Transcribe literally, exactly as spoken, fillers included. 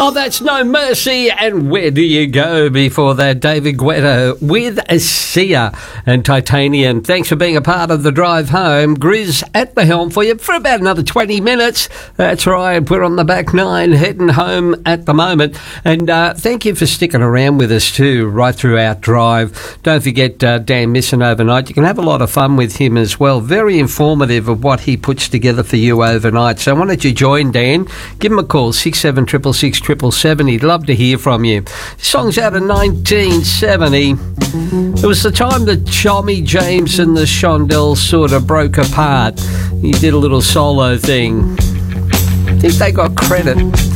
Oh, that's No Mercy. And Where Do You Go? Before that, David Guetta with Sia and Titanium. Thanks for being a part of the drive home. Grizz at the helm for you for about another twenty minutes. That's right. We're on the back nine, heading home at the moment. And uh, thank you for sticking around with us too, right through our drive. Don't forget uh, Dan Missing overnight. You can have a lot of fun with him as well. Very informative of what he puts together for you overnight. So why don't you join Dan? Give him a call, six seven six six six seven seven. He'd love to hear from you. This song's out of nineteen seventy. It was the time that Tommy James and the Shondells sort of broke apart. He did a little solo thing. I think they got credit.